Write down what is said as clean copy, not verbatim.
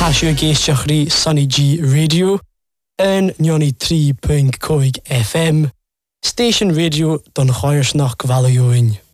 Tasio géisteachrí Sunny G Radio yn 93.5 FM, Station Radio don Choirsnach Gvalioin.